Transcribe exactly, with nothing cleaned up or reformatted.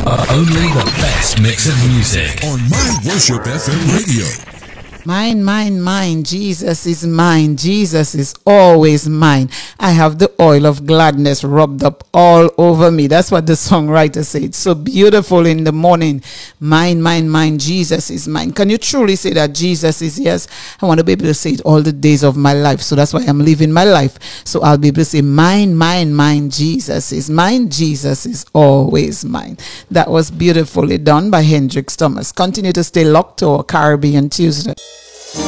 Only the best mix of music on My Worship F M Radio. Mine, mine, mine. Jesus is mine. Jesus is always mine. I have the oil of gladness rubbed up all over me. That's what the songwriter said. It's so beautiful in the morning. Mine, mine, mine. Jesus is mine. Can you truly say that Jesus is yours? I want to be able to say it all the days of my life. So that's why I'm living my life. So I'll be able to say mine, mine, mine. Jesus is mine. Jesus is always mine. That was beautifully done by Hendrix Thomas. Continue to stay locked to our Caribbean Tuesday.